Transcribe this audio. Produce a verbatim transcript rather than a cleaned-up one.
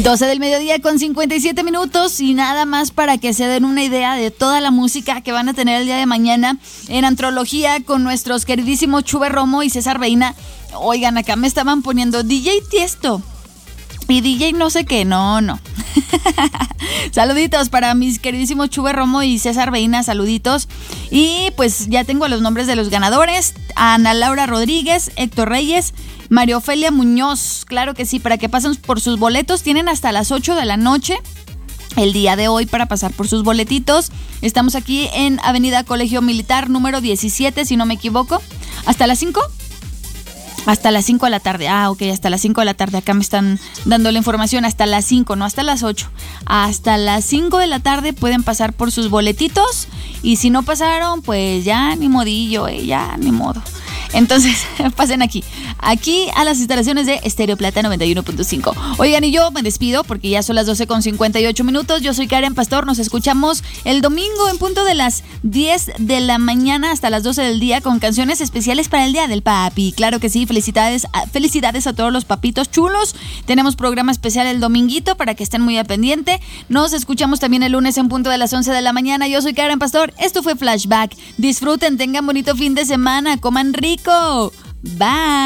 doce del mediodía con cincuenta y siete minutos y nada más para que se den una idea de toda la música que van a tener el día de mañana en Antrología con nuestros queridísimos Chuve Romo y César Reina. Oigan, acá me estaban poniendo D J Tiesto y D J no sé qué, no, no. Saluditos para mis queridísimos Chuve Romo y César Reina, saluditos. Y pues ya tengo los nombres de los ganadores: Ana Laura Rodríguez, Héctor Reyes, María Ofelia Muñoz. Claro que sí, para que pasen por sus boletos. Tienen hasta las ocho de la noche el día de hoy para pasar por sus boletitos. Estamos aquí en Avenida Colegio Militar número diecisiete, si no me equivoco. ¿Hasta las cinco? Hasta las cinco de la tarde. Ah, ok, hasta las cinco de la tarde. Acá me están dando la información. Hasta las cinco, no hasta las ocho. Hasta las cinco de la tarde pueden pasar por sus boletitos. Y si no pasaron, pues ya ni modillo, eh, ya ni modo. Entonces, pasen aquí. Aquí a las instalaciones de Estéreo Plata noventa y uno punto cinco. Oigan, y yo me despido porque ya son las doce con cincuenta y ocho minutos. Yo soy Karen Pastor. Nos escuchamos el domingo en punto de las diez de la mañana hasta las doce del día con canciones especiales para el Día del Papi. Claro que sí, felicidades, felicidades a todos los papitos chulos. Tenemos programa especial el dominguito para que estén muy al pendiente. Nos escuchamos también el lunes en punto de las once de la mañana. Yo soy Karen Pastor. Esto fue Flashback. Disfruten, tengan bonito fin de semana, coman rico. Bye.